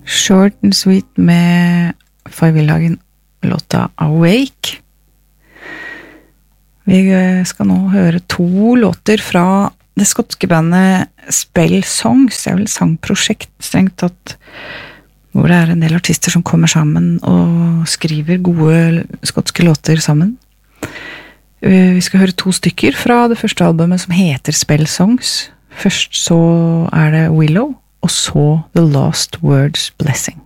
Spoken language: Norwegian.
Short and Sweet med Farvillagen låta Awake. Vi skal nå høre 2 låter fra det skotske bandet Spell Songs. Det vel sangprosjekt strengt tatt, hvor det en del artister som kommer sammen og skriver gode skotske låter sammen. Vi skal høre 2 stykker fra det første albumet som heter Spell Songs. Først så det Willow, og så The Last Words Blessing.